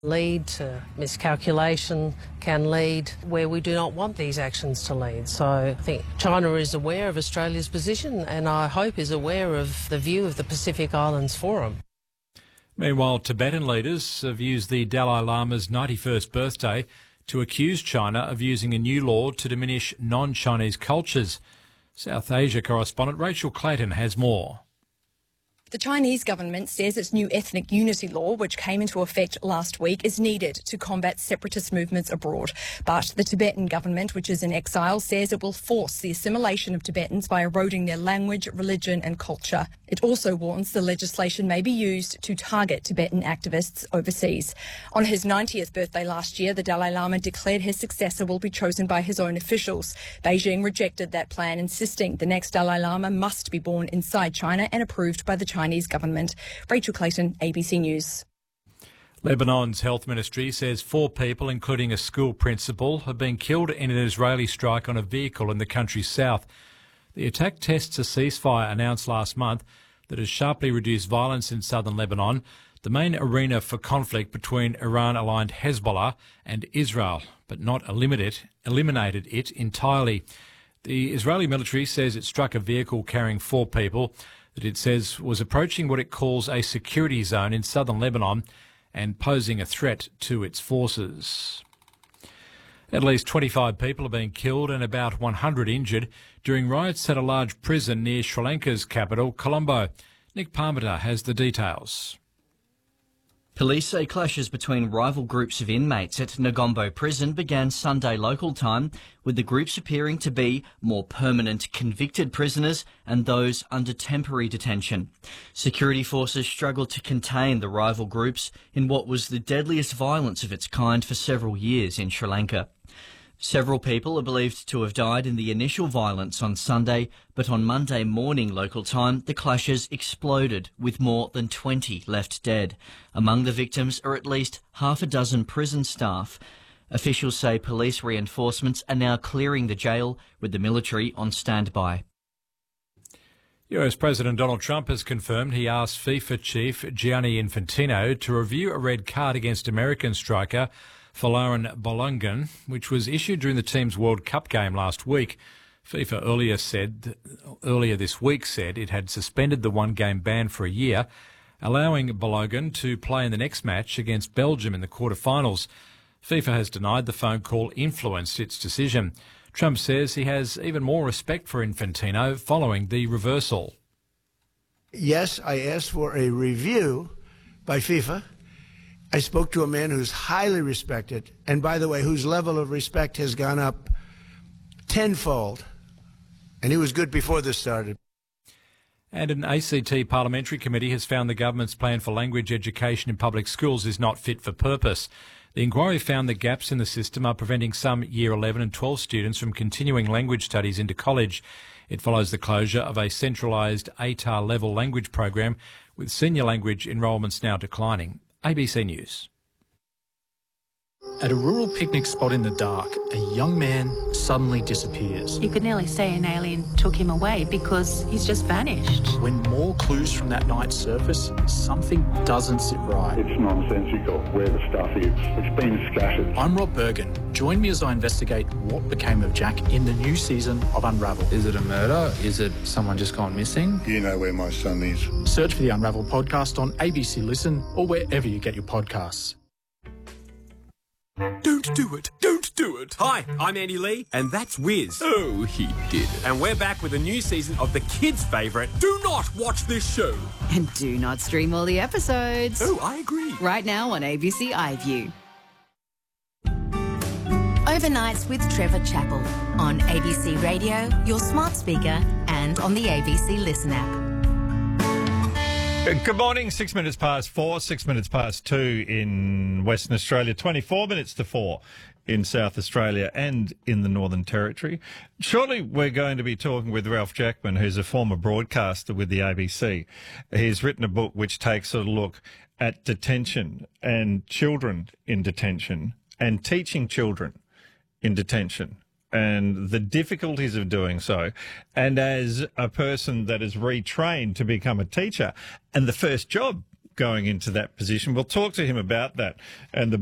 lead to miscalculation, can lead where we do not want these actions to lead. So I think China is aware of Australia's position and I hope is aware of the view of the Pacific Islands Forum. Meanwhile, Tibetan leaders have used the Dalai Lama's 91st birthday to accuse China of using a new law to diminish non-Chinese cultures. South Asia correspondent Rachel Clayton has more. The Chinese government says its new ethnic unity law, which came into effect last week, is needed to combat separatist movements abroad. But the Tibetan government, which is in exile, says it will force the assimilation of Tibetans by eroding their language, religion and culture. It also warns the legislation may be used to target Tibetan activists overseas. On his 90th birthday last year, the Dalai Lama declared his successor will be chosen by his own officials. Beijing rejected that plan, insisting the next Dalai Lama must be born inside China and approved by the Chinese government. Rachel Clayton, ABC News. Lebanon's health ministry says 4 people, including a school principal, have been killed in an Israeli strike on a vehicle in the country's south. The attack tests a ceasefire announced last month that has sharply reduced violence in southern Lebanon, the main arena for conflict between Iran-aligned Hezbollah and Israel, but not eliminated it entirely. The Israeli military says it struck a vehicle carrying 4 people that it says was approaching what it calls a security zone in southern Lebanon and posing a threat to its forces. At least 25 people have been killed and about 100 injured during riots at a large prison near Sri Lanka's capital, Colombo. Nick Parmenter has the details. Police say clashes between rival groups of inmates at Negombo Prison began Sunday local time, with the groups appearing to be more permanent convicted prisoners and those under temporary detention. Security forces struggled to contain the rival groups in what was the deadliest violence of its kind for several years in Sri Lanka. Several people are believed to have died in the initial violence on Sunday, but on Monday morning local time, the clashes exploded with more than 20 left dead. Among the victims are at least half a dozen prison staff. Officials say police reinforcements are now clearing the jail, with the military on standby. US President Donald Trump has confirmed he asked FIFA chief Gianni Infantino to review a red card against American striker Folarin Balogun, which was issued during the team's World Cup game last week. FIFA earlier this week said it had suspended the one-game ban for a year, allowing Balogun to play in the next match against Belgium in the quarterfinals. FIFA has denied the phone call influenced its decision. Trump says he has even more respect for Infantino following the reversal. Yes, I asked for a review by FIFA. I spoke to a man who's highly respected, and by the way, whose level of respect has gone up tenfold. And he was good before this started. And an ACT parliamentary committee has found the government's plan for language education in public schools is not fit for purpose. The inquiry found that gaps in the system are preventing some Year 11 and 12 students from continuing language studies into college. It follows the closure of a centralised ATAR-level language program, with senior language enrolments now declining. ABC News. At a rural picnic spot in the dark, a young man suddenly disappears. You could nearly say an alien took him away because he's just vanished. When more clues from that night surface, something doesn't sit right. It's nonsensical where the stuff is. It's been scattered. I'm Rob Bergen. Join me as I investigate what became of Jack in the new season of Unravel. Is it a murder? Is it someone just gone missing? You know where my son is. Search for the Unravel podcast on ABC Listen or wherever you get your podcasts. Don't do it. Don't do it. Hi, I'm Andy Lee, and that's Wiz. Oh, he did. And we're back with a new season of the kids' favourite, Do Not Watch This Show. And do not stream all the episodes. Oh, I agree. Right now on ABC iView. Overnights with Trevor Chappell on ABC Radio, your smart speaker, and on the ABC Listen app. Good morning, 6 minutes past 4, 6 minutes past 2 in Western Australia, 24 minutes to 4 in South Australia and in the Northern Territory. Shortly, we're going to be talking with Ralph Jackman, who's a former broadcaster with the ABC. He's written a book which takes a look at detention and children in detention and teaching children in detention and the difficulties of doing so. And as a person that is retrained to become a teacher, and the first job going into that position. We'll talk to him about that and the